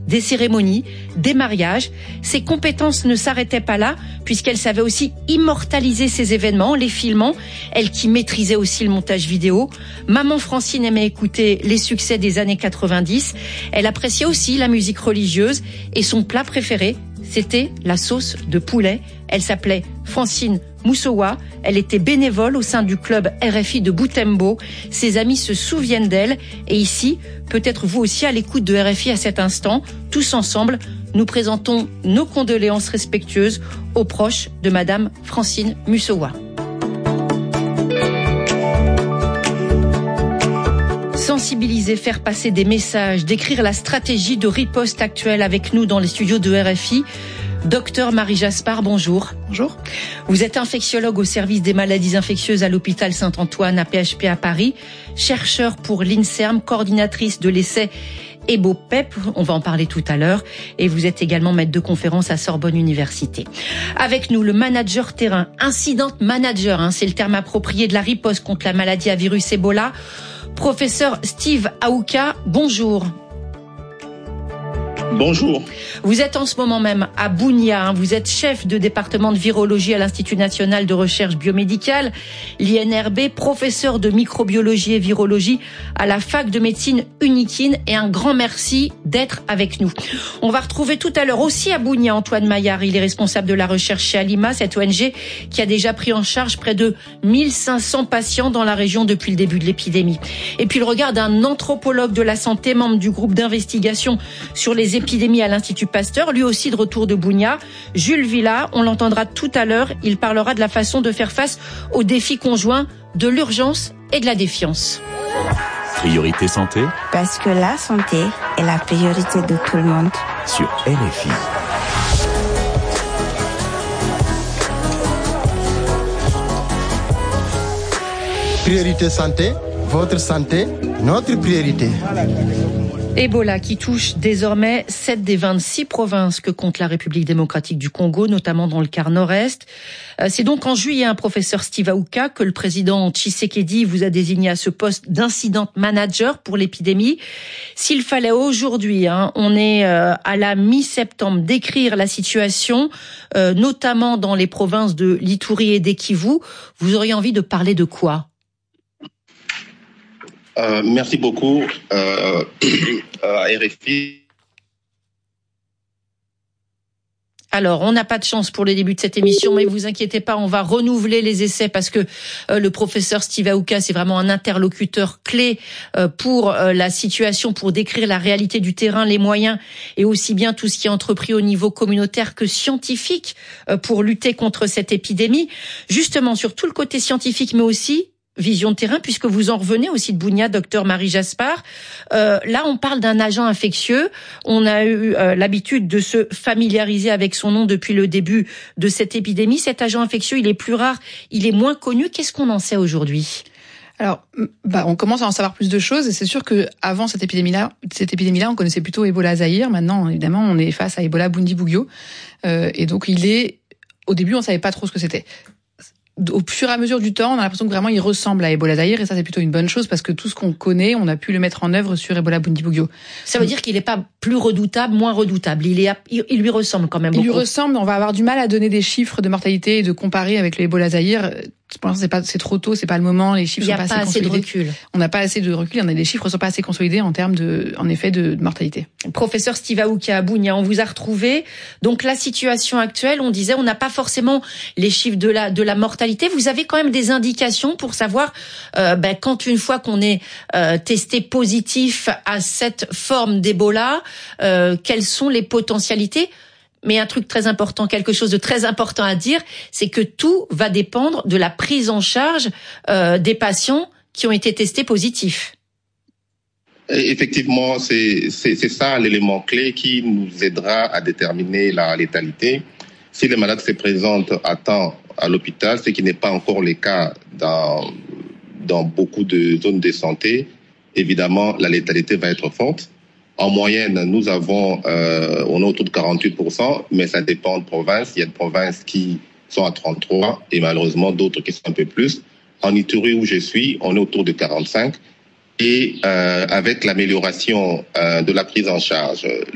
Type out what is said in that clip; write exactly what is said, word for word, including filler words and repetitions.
des cérémonies, des mariages. Ses compétences ne s'arrêtaient pas là, puisqu'elle savait aussi immortaliser ces événements, les filmant. Elle qui maîtrisait aussi le montage vidéo. Maman Francine aimait écouter les succès des années quatre-vingt-dix. Elle appréciait aussi la musique religieuse et son plat préféré, c'était la sauce de poulet. Elle s'appelait Francine Moussowa. Elle était bénévole au sein du club R F I de Boutembo. Ses amis se souviennent d'elle. Et ici, peut-être vous aussi à l'écoute de R F I à cet instant, tous ensemble, nous présentons nos condoléances respectueuses aux proches de Madame Francine Moussowa. Sensibiliser, faire passer des messages, décrire la stratégie de riposte actuelle avec nous dans les studios de R F I. Docteur Marie Jaspard, bonjour. Bonjour. Vous êtes infectiologue au service des maladies infectieuses à l'hôpital Saint-Antoine à P H P à Paris, chercheur pour l'INSERM, coordinatrice de l'essai EBOPEP, on va en parler tout à l'heure, et vous êtes également maître de conférence à Sorbonne Université. Avec nous, le manager terrain, incident manager, hein, c'est le terme approprié de la riposte contre la maladie à virus Ebola. Professeur Steve Aouka, bonjour. Bonjour. Vous êtes en ce moment même à Bunia, hein, vous êtes chef de département de virologie à l'Institut national de recherche biomédicale, l'I N R B, professeur de microbiologie et virologie à la fac de médecine Unikin, et un grand merci d'être avec nous. On va retrouver tout à l'heure aussi à Bunia Antoine Maillard, il est responsable de la recherche chez Alima, cette O N G qui a déjà pris en charge près de mille cinq cents patients dans la région depuis le début de l'épidémie. Et puis le regard d'un anthropologue de la santé, membre du groupe d'investigation sur les épidémie à l'Institut Pasteur, lui aussi de retour de Bunia, Jules Villa, on l'entendra tout à l'heure, il parlera de la façon de faire face aux défis conjoints de l'urgence et de la défiance. Priorité santé. Parce que la santé est la priorité de tout le monde. Sur R F I. Priorité santé, votre santé, notre priorité. Ebola qui touche désormais sept des vingt-six provinces que compte la République démocratique du Congo, notamment dans le quart nord-est. C'est donc en juillet, un professeur Steve Aouka, que le président Tshisekedi vous a désigné à ce poste d'incident manager pour l'épidémie. S'il fallait aujourd'hui, hein, on est à la mi-septembre, décrire la situation, euh, notamment dans les provinces de l'Ituri et d'Ekivu, vous auriez envie de parler de quoi ? Euh, merci beaucoup euh, à R F I. Alors, on n'a pas de chance pour le début de cette émission, mais vous inquiétez pas, on va renouveler les essais parce que euh, le professeur Steve Aouka, c'est vraiment un interlocuteur clé euh, pour euh, la situation, pour décrire la réalité du terrain, les moyens et aussi bien tout ce qui est entrepris au niveau communautaire que scientifique euh, pour lutter contre cette épidémie. Justement, sur tout le côté scientifique, mais aussi vision de terrain, puisque vous en revenez aussi de Bunia, docteur Marie Jaspard. Euh, là, on parle d'un agent infectieux. On a eu euh, l'habitude de se familiariser avec son nom depuis le début de cette épidémie. Cet agent infectieux, il est plus rare, il est moins connu. Qu'est-ce qu'on en sait aujourd'hui ? Alors, bah, on commence à en savoir plus de choses, et c'est sûr que avant cette épidémie-là, cette épidémie-là, on connaissait plutôt Ebola Zaïre. Maintenant, évidemment, on est face à Ebola Bundibugyo, euh, et donc il est. Au début, on savait pas trop ce que c'était. Au fur et à mesure du temps, on a l'impression que vraiment il ressemble à Ebola Zaïre, et ça c'est plutôt une bonne chose parce que tout ce qu'on connaît, on a pu le mettre en œuvre sur Ebola Bundibugyo. Ça veut dire qu'il n'est pas plus redoutable, moins redoutable. Il est, il lui ressemble quand même beaucoup. Il lui ressemble. On va avoir du mal à donner des chiffres de mortalité et de comparer avec le Ebola Zaïre. Pour l'instant, c'est pas, c'est trop tôt, c'est pas le moment. Les chiffres sont pas, pas assez consolidés. Il n'y a pas assez de recul. On n'a pas assez de recul. On a des chiffres sont pas assez consolidés en termes de, en effet, de, de mortalité. Professeur Steve Aouka à Bunia, on vous a retrouvé. Donc la situation actuelle, on disait, on n'a pas forcément les chiffres de la de la mortalité. Vous avez quand même des indications pour savoir euh, ben, quand une fois qu'on est euh, testé positif à cette forme d'Ebola, euh, quelles sont les potentialités. Mais un truc très important, quelque chose de très important à dire, c'est que tout va dépendre de la prise en charge euh, des patients qui ont été testés positifs. Effectivement, c'est, c'est, c'est ça l'élément clé qui nous aidera à déterminer la létalité. Si le malade se présente à temps à l'hôpital, ce qui n'est pas encore le cas dans, dans beaucoup de zones de santé, évidemment, la létalité va être forte. En moyenne, nous avons, euh, on est autour de quarante-huit pour cent, mais ça dépend de provinces. Il y a des provinces qui sont à trente-trois et malheureusement d'autres qui sont un peu plus. En Ituri, où je suis, on est autour de quarante-cinq. Et euh, avec l'amélioration euh, de la prise en charge,